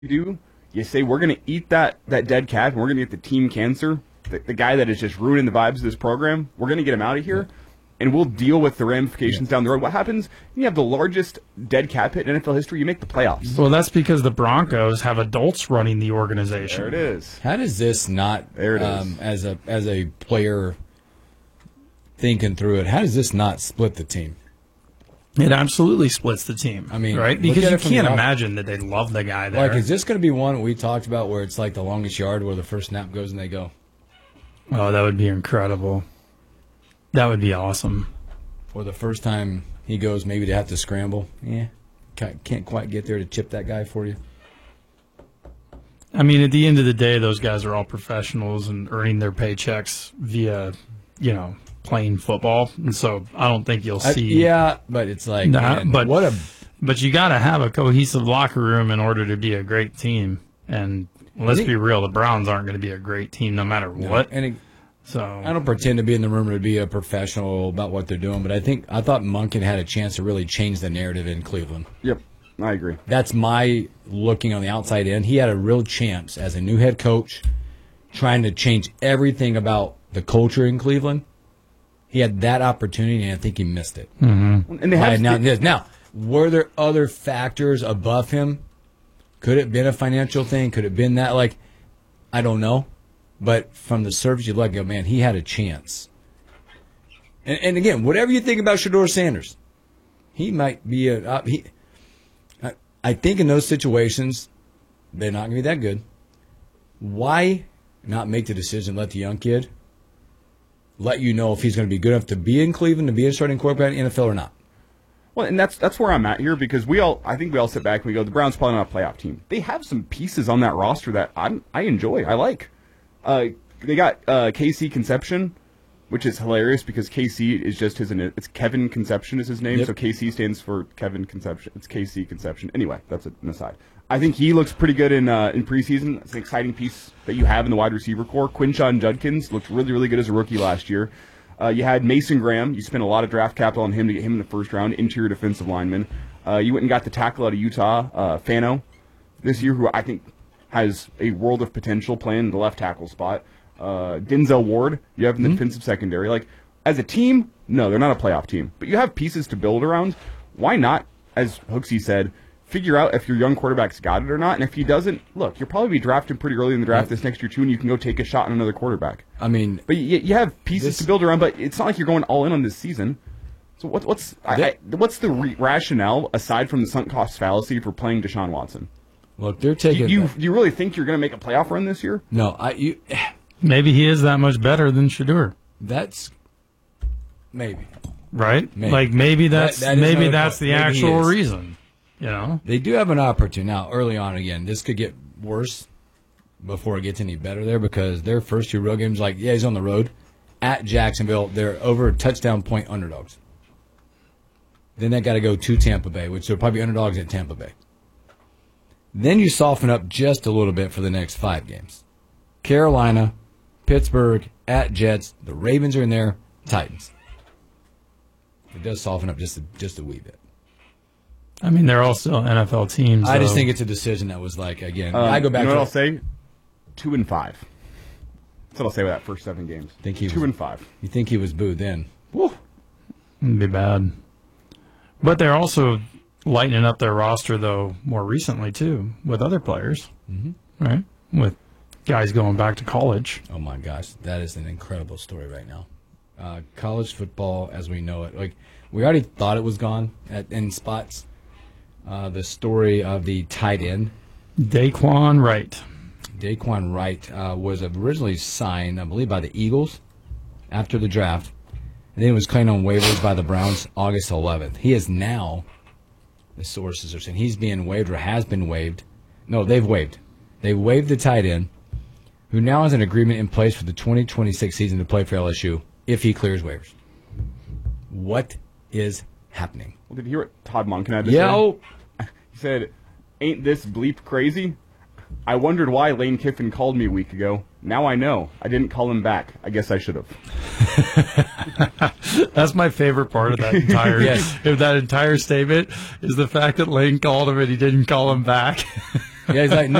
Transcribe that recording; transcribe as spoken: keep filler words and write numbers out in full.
you do, you say, we're going to eat that, that dead cat, and we're going to get the team cancer, the, the guy that is just ruining the vibes of this program. We're going to get him out of here, yeah. and we'll deal with the ramifications yeah. down the road. What happens? You have the largest dead cat pit in N F L history. You make the playoffs. Well, that's because the Broncos have adults running the organization. There it is. How does this not, there it um, is. as a as a player thinking through it, how does this not split the team? It absolutely splits the team. I mean, right? Because you can't imagine that they love the guy there. Like, is this going to be one we talked about where it's like the longest yard where the first snap goes and they go? Oh, that would be incredible. That would be awesome. Or the first time he goes, maybe they have to scramble. Yeah, can't quite get there to chip that guy for you. I mean, at the end of the day, those guys are all professionals and earning their paychecks via, you know, playing football, and so I don't think you'll see. Uh, yeah, but it's like, nah, man, but what a. But you got to have a cohesive locker room in order to be a great team. And let's think, be real, the Browns aren't going to be a great team no matter no, what. And it, so I don't pretend to be in the room or to be a professional about what they're doing, but I think I thought Monken had a chance to really change the narrative in Cleveland. Yep, I agree. That's my looking on the outside in. He had a real chance as a new head coach, trying to change everything about the culture in Cleveland. He had that opportunity, and I think he missed it. Mm-hmm. And they have now, now, were there other factors above him? Could it have been a financial thing? Could it have been that? Like, I don't know. But from the surface, you look, man, he had a chance. And, and again, whatever you think about Shedeur Sanders, he might be a. Uh, he, I, I think in those situations, they're not going to be that good. Why not make the decision, let the young kid let you know if he's going to be good enough to be in Cleveland, to be a starting quarterback in the N F L or not? Well, and that's that's where I'm at here, because we all, I think we all sit back and we go, the Browns probably not a playoff team. They have some pieces on that roster that I'm, I enjoy, I like. Uh, they got uh, K C Conception, which is hilarious because K C is just his, it's Kevin Conception is his name, yep. So K C stands for Kevin Conception. It's K C Conception. Anyway, that's an aside. I think he looks pretty good in uh, in preseason. It's an exciting piece that you have in the wide receiver core. Quinshon Judkins looked really, really good as a rookie last year. Uh, you had Mason Graham. You spent a lot of draft capital on him to get him in the first round, interior defensive lineman. Uh, you went and got the tackle out of Utah, uh, Fano, this year, who I think has a world of potential playing the left tackle spot. Uh, Denzel Ward, you have in the mm-hmm. defensive secondary. Like, as a team, no, they're not a playoff team. But you have pieces to build around. Why not, as Hooksy said, figure out if your young quarterback's got it or not, and if he doesn't, look, you'll probably be drafted pretty early in the draft this next year too, and you can go take a shot on another quarterback. I mean, but you, you have pieces this, to build around, but it's not like you're going all in on this season. So what, what's I, I, what's the re- rationale aside from the sunk cost fallacy for playing Deshaun Watson? Look, they're taking. Do you, you, you really think you're going to make a playoff run this year? No, I. You, maybe he is that much better than Shedeur. That's maybe right. Maybe. Like maybe that's that, that maybe that's the maybe actual reason. You know, they do have an opportunity now. Early on, again, this could get worse before it gets any better there, because their first two road games, like yeah, he's on the road at Jacksonville. They're over a touchdown point underdogs. Then they got to go to Tampa Bay, which are probably underdogs at Tampa Bay. Then you soften up just a little bit for the next five games. Carolina, Pittsburgh, at Jets. The Ravens are in there. Titans. It does soften up just a, just a wee bit. I mean, they're all still N F L teams. I just though. think it's a decision that was like, again, um, I go back you know to what I'll say? Two and five. That's what I'll say with that first seven games. Think he Two was, and five. You think he was booed then? Woo. It'd be bad. But they're also lightening up their roster, though, more recently, too, with other players. Mm-hmm. Right? With guys going back to college. Oh, my gosh. That is an incredible story right now. Uh, college football, as we know it, like we already thought it was gone at, in spots. Uh, the story of the tight end. Daquan Wright. Daquan Wright uh, was originally signed, I believe, by the Eagles after the draft. And then he was claimed on waivers by the Browns August eleventh. He is now, the sources are saying, he's being waived or has been waived. No, they've waived. They waived the tight end, who now has an agreement in place for the twenty twenty-six season to play for L S U if he clears waivers. What is happening? Well, did you hear what Todd Monken had to yeah, say? He said, ain't this bleep crazy? I wondered why Lane Kiffin called me a week ago. Now I know. I didn't call him back. I guess I should have. That's my favorite part of that entire yes. of that entire statement is the fact that Lane called him and he didn't call him back. Yeah, he's like,